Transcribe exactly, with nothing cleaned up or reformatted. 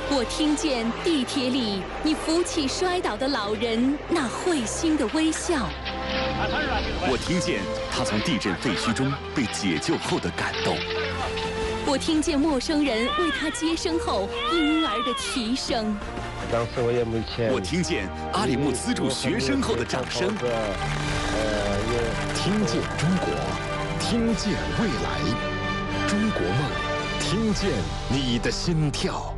我听见地铁里你扶起摔倒的老人那会心的微笑， 我听见他从地震废墟中被解救后的感动， 我听见陌生人为他接生后婴儿的啼声。 当时我也没钱。 我听见阿里木资助学生后的掌声。 呃，听见中国，听见未来，中国梦，听见你的心跳。